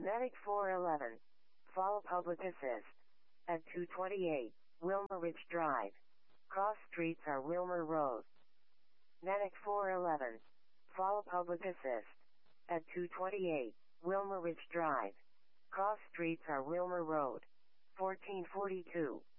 Medic 411. Follow public assist. At 228, Wilmer Ridge Drive. Cross streets are Wilmer Road. Medic 411. Follow public assist. At 228, Wilmer Ridge Drive. Cross streets are Wilmer Road. 1442.